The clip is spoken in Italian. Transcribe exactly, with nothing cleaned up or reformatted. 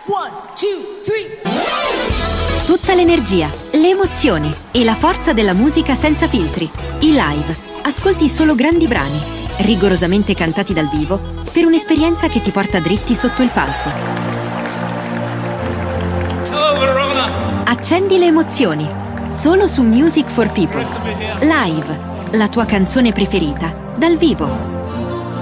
One, two, three. Tutta l'energia, le emozioni e la forza della musica senza filtri. I live. Ascolti solo grandi brani, rigorosamente cantati dal vivo, per un'esperienza che ti porta dritti sotto il palco. Oh, Verona! Accendi le emozioni. Solo su Music for People. Live. La tua canzone preferita, dal vivo.